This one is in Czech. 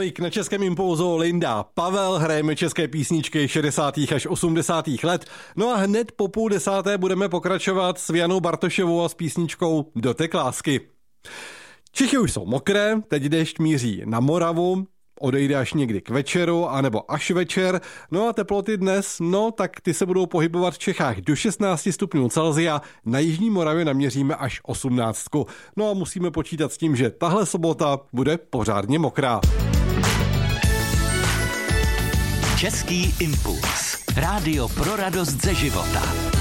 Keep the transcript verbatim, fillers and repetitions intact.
Havlík, na Českém impulzu Linda Pavel, hrajeme české písničky šedesátých až osmdesátých let. No a hned po půl desáté budeme pokračovat s Janou Bartošovou a s písničkou Dotek lásky. Čichy už jsou mokré, teď déšť míří na Moravu, odejde až někdy k večeru, anebo až večer. No a teploty dnes, no tak ty se budou pohybovat v Čechách do šestnáct stupňů Celsia, na jižní Moravě naměříme až osmnáct. No a musíme počítat s tím, že tahle sobota bude pořádně mokrá. Český impuls. Rádio pro radost ze života.